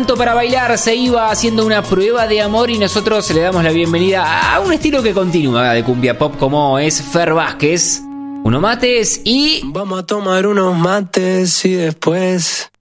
Tanto para bailar se iba haciendo una prueba de amor y nosotros le damos la bienvenida a un estilo que continúa de cumbia pop como es Fer Vázquez. Unos mates y... Vamos a tomar unos mates y después